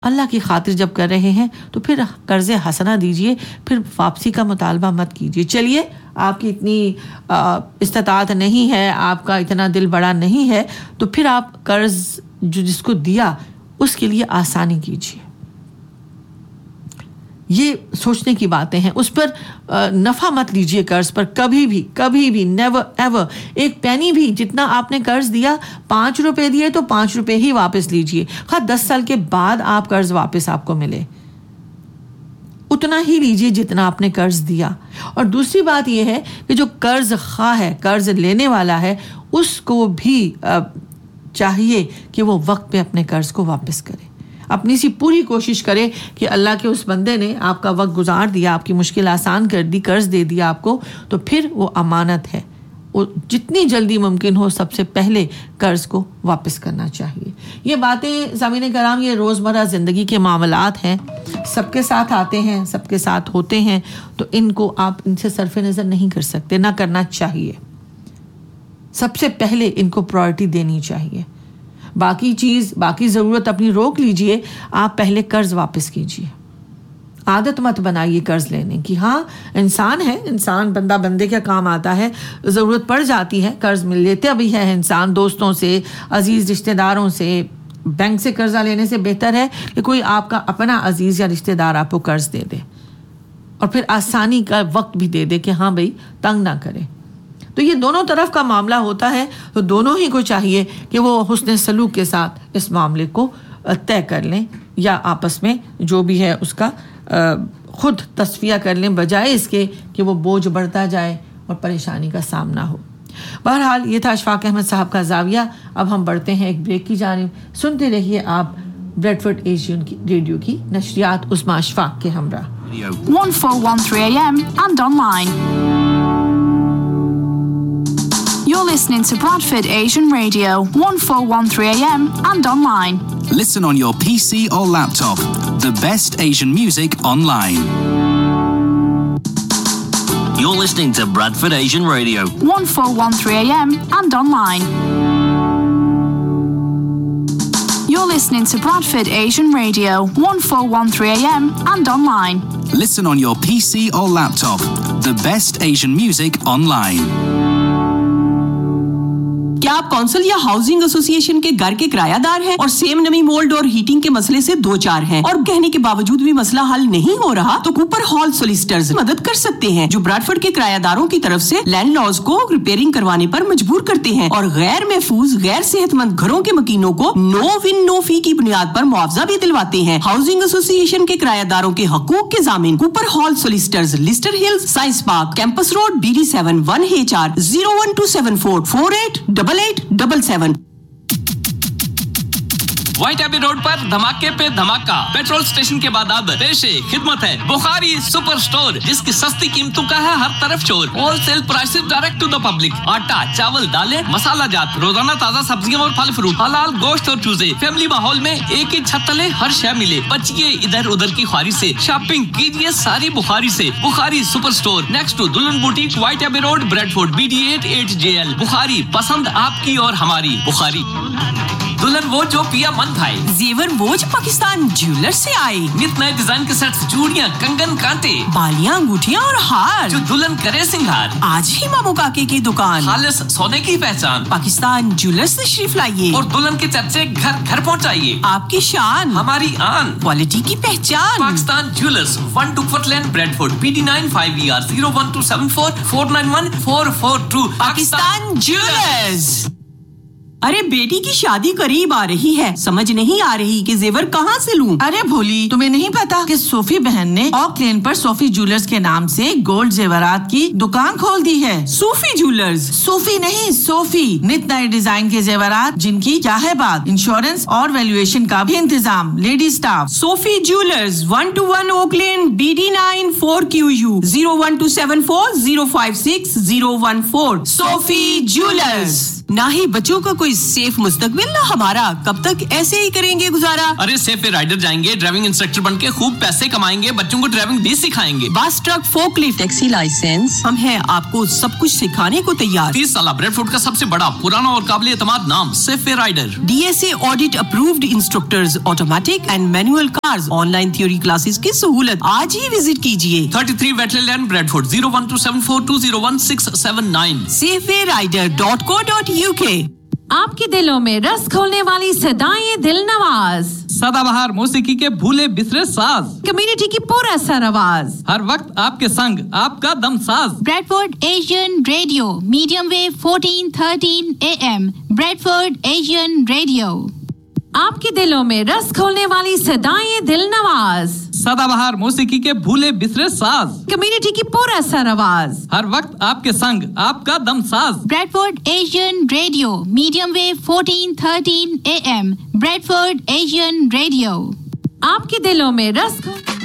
अल्लाह की खातिर जब कर रहे हैं तो फिर कर्ज़े हसना दीजिए, फिर वापसी का मुतालबा मत कीजिए। चलिए, आपकी इतनी इस्ताअत नहीं है, आपका इतना दिल बड़ा नहीं है, तो फिर आप कर्ज़ जो जिसको दिया उसके लिए आसानी कीजिए। ये सोचने की बातें हैं। उस पर नफ़ा मत लीजिए कर्ज़ पर, कभी भी नेवर एवर। एक पैनी भी, जितना आपने कर्ज़ दिया, 5 रुपए दिए तो 5 रुपए ही वापस लीजिए। हाँ, 10 साल के बाद आप कर्ज़ वापस आपको मिले, उतना ही लीजिए जितना आपने कर्ज़ दिया। और दूसरी बात यह है कि जो कर्ज़ खा है, कर्ज़ लेने वाला है, उसको भी चाहिए कि वो वक्त पे अपने कर्ज़ को वापस करे। अपनी सी पूरी कोशिश करे कि अल्लाह के उस बंदे ने आपका वक्त गुजार दिया, आपकी मुश्किल आसान कर दी, कर्ज़ दे दिया आपको, तो फिर वो अमानत है, वो जितनी जल्दी मुमकिन हो सबसे पहले कर्ज़ को वापस करना चाहिए। ये बातें सामीन कराम, ये रोज़मर्रा ज़िंदगी के मामलात हैं, सबके साथ आते हैं, सबके साथ होते हैं, तो इनको आप इनसे सरफ़े नज़र नहीं कर सकते, ना करना चाहिए। सबसे पहले इनको प्रायोरिटी देनी चाहिए। बाकी ज़रूरत अपनी रोक लीजिए, आप पहले कर्ज़ वापस कीजिए। आदत मत बनाइए कर्ज़ लेने की। हाँ, इंसान है, इंसान बंदा बंदे क्या काम आता है, ज़रूरत पड़ जाती है, कर्ज़ मिल लेते भी है इंसान, दोस्तों से, अजीज़ रिश्तेदारों से। बैंक से कर्ज़ा लेने से बेहतर है कि कोई आपका अपना अजीज़ या रिश्तेदार आपको कर्ज़ दे दे और फिर आसानी का वक्त भी दे दे कि हाँ भाई, तंग ना करे। तो ये दोनों तरफ का मामला होता है, तो दोनों ही को चाहिए कि वो हुस्न सलूक के साथ इस मामले को तय कर लें, या आपस में जो भी है उसका खुद तस्फिया कर लें, बजाय इसके कि वो बोझ बढ़ता जाए और परेशानी का सामना हो। बहरहाल, ये था अशफाक अहमद साहब का जाविया। अब हम बढ़ते हैं एक ब्रेक की जानिब। सुनते रहिए आप ब्रेडफोर्ड एशियन की रेडियो की नशरियात उस्मा अशफाक के हमरा 1413 AM and online. You're listening to Bradford Asian Radio, 1413 AM and online. Listen on your PC or laptop. The best Asian music online. You're listening to Bradford Asian Radio, 1413 AM and online. You're listening to Bradford Asian Radio, 1413 AM and online. Listen on your PC or laptop. The best Asian music online. क्या आप council या housing association के घर के किरायादार हैं और same नमी, mould और हीटिंग के मसले से दो चार हैं और कहने के बावजूद भी मसला हल नहीं हो रहा, तो कूपर हॉल सॉलिसिटर्स मदद कर सकते हैं, जो ब्रैडफोर्ड के किरायादारों की तरफ से लैंडलॉर्ड्स को रिपेयरिंग करवाने पर मजबूर करते हैं और गैर महफूज, गैर सेहतमंद घरों के मकीनों को नो विन नो फी की बुनियाद पर मुआवजा भी दिलवाते हैं। हाउसिंग एसोसिएशन के किरायादारों के हकूक के जामिन Cooper hall solicitors, Leicester hills, science park, campus road, BD7 1HR 01274 488877। White AB road पर धमाके पे धमाका। पेट्रोल स्टेशन के बाद अब पेशे खिदमत है बुखारी सुपर स्टोर, जिसकी सस्ती कीमतों का है हर तरफ शोर। Wholesale prices direct to the public. आटा, चावल, दालें, मसाला जात, रोजाना ताजा सब्जियां और फल फ्रूट, हलाल गोश्त और चूजे। फैमिली माहौल में एक ही छत तले हर शय मिले। बचिए इधर उधर की ख्वारी से, शॉपिंग कीजिए सारी बुखारी से। Bukhari super store next to दुल्हन boutique, white AB road, Bradford, BD8 8JL। Bukhari, पसंद आपकी और हमारी। बुखारी दुल्हन वो जो पिया मन भाई, जेवर वो जो पाकिस्तान ज्वेलर्स से आए, नित नए डिजाइन के सेट्स, चूड़ियां, कंगन, कांटे, बालियां, अंगूठियां और हार, जो दुल्हन करे सिंगार। आज ही मामू काके की दुकान, खालिस सोने की पहचान, पाकिस्तान ज्वेलर्स से तशरीफ लाइए और दुल्हन के चर्चे घर घर पहुंचाइए। आपकी शान, हमारी आन, क्वालिटी की पहचान। पाकिस्तान ज्वेलर्स, 1 टुकफट लेन, Bradford, BD9 5ER 01274 491 442। Pakistan jewellers. अरे बेटी की शादी करीब आ रही है, समझ नहीं आ रही कि जेवर कहाँ से लूं। अरे भोली, तुम्हें नहीं पता कि सोफी बहन ने ऑक लेन पर सोफी ज्वेलर्स के नाम से गोल्ड जेवरात की दुकान खोल दी है। Sophie jewellers? सोफी नहीं, सोफी। नित नए डिजाइन के जेवरात, जिनकी क्या है बात, इंश्योरेंस और वैल्यूएशन का भी इंतजाम, lady staff. Sophie jewellers, 121 okay लेन, BD9 4QU 01274 056 014। Sophie jewellers. ना ही बच्चों का कोई सेफ मुस्तकबिल, ना हमारा। कब तक ऐसे ही करेंगे गुजारा? अरे सेफ राइडर जाएंगे, ड्राइविंग इंस्ट्रक्टर बन के खूब पैसे कमाएंगे, बच्चों को ड्राइविंग भी सिखाएंगे। बस, ट्रक, फोकलिफ्ट, टैक्सी लाइसेंस, हम हैं आपको सब कुछ सिखाने को तैयार। 30 साल ब्रेडफोर्ड का सबसे बड़ा, पुराना और काबिल एतमाद नाम safe rider. DSA audit approved instructors, automatic and manual cars, online theory classes की सहूलत। आज ही विजिट कीजिए। 33 वेटलैंड लैंड, ब्रेडफोर्ड, 01274201679। safearider.co.uk। आपके दिलों में रस खोलने वाली सदाएं दिल नवाज, सदाबहार मौसीकी के भूले बिसरे साज, कम्युनिटी की पूरा सर आवाज, हर वक्त आपके संग, आपका दम साज। Bradford Asian radio, medium wave 1413 AM, Bradford Asian radio. आपके दिलों में रस खोलने वाली सदाएं दिल नवाज, सदाबहार मौसीकी के भूले बिसरे साज, कम्युनिटी की पूरा सर आवाज, हर वक्त आपके संग, आपका दम साज। Bradford Asian radio, medium wave 1413 AM, Bradford Asian radio. आपके दिलों में रस